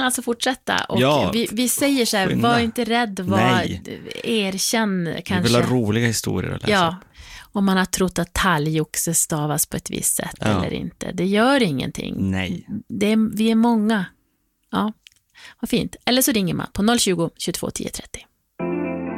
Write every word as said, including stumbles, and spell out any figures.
alltså fortsätta. Och ja, vi, vi säger så här, skynda. var inte rädd, var, erkänn kanske. Vi vill ha roliga historier att läsa. Ja, om man har trott att talgoxe stavas på ett visst sätt ja. eller inte. Det gör ingenting. Nej. Det är, vi är många. Ja, vad fint. Eller så ringer man på noll tjugo, tjugotvå, tio trettio.